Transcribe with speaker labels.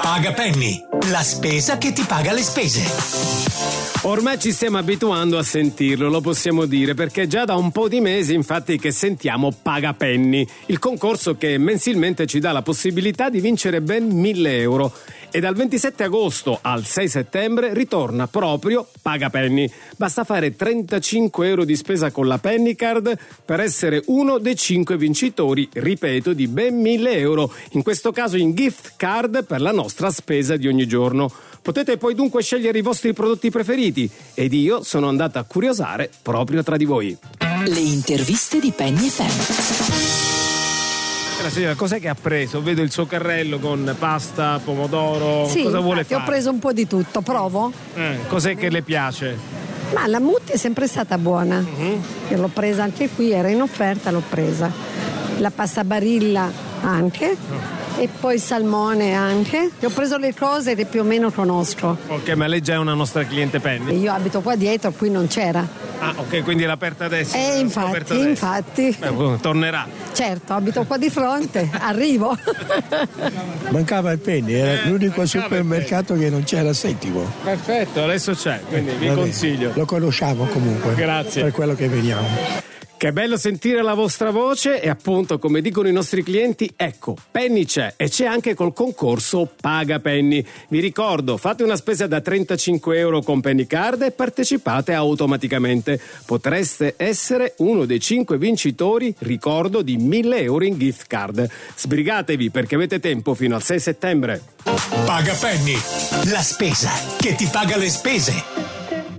Speaker 1: Paga Penny, la spesa che ti paga le spese.
Speaker 2: Ormai ci stiamo abituando a sentirlo, lo possiamo dire, perché già da un po' di mesi infatti che sentiamo Paga Penny, il concorso che mensilmente ci dà la possibilità di vincere ben 1.000 euro. E dal 27 agosto al 6 settembre ritorna proprio Paga Penny. Basta fare 35 euro di spesa con la Penny Card per essere uno dei 5 vincitori, ripeto, di ben 1.000 euro, in questo caso in gift card per la nostra spesa di ogni giorno. Potete poi dunque scegliere i vostri prodotti preferiti ed io sono andata a curiosare proprio tra di voi.
Speaker 3: Le interviste di Penny FM.
Speaker 2: La signora, cos'è che ha preso? Vedo il suo carrello con pasta, pomodoro.
Speaker 4: Sì,
Speaker 2: cosa vuole fare?
Speaker 4: Ho preso un po' di tutto, provo.
Speaker 2: Cos'è che le piace?
Speaker 4: Ma la mutti è sempre stata buona. Io l'ho presa anche qui, era in offerta, l'ho presa. La pasta Barilla anche. E poi il salmone anche. Io ho preso le cose che più o meno conosco.
Speaker 2: Ok, ma lei già è una nostra cliente Penny?
Speaker 4: E io abito qua dietro, qui non c'era.
Speaker 2: Ah, ok, quindi è aperta adesso.
Speaker 4: Infatti.
Speaker 2: Beh, tornerà.
Speaker 4: Certo, abito qua di fronte, arrivo.
Speaker 5: Mancava il Penny, era l'unico supermercato che non c'era Settimo.
Speaker 2: Perfetto, adesso c'è, quindi vi consiglio.
Speaker 5: Lo conosciamo comunque.
Speaker 2: Grazie.
Speaker 5: Per quello che veniamo.
Speaker 2: Che bello sentire la vostra voce e appunto, come dicono i nostri clienti, ecco, Penny c'è e c'è anche col concorso Paga Penny. Vi ricordo, fate una spesa da 35 euro con Penny Card e partecipate automaticamente. Potreste essere uno dei 5 vincitori, ricordo, di 1.000 euro in gift card. Sbrigatevi perché avete tempo fino al 6 settembre.
Speaker 1: Paga Penny, la spesa che ti paga le spese.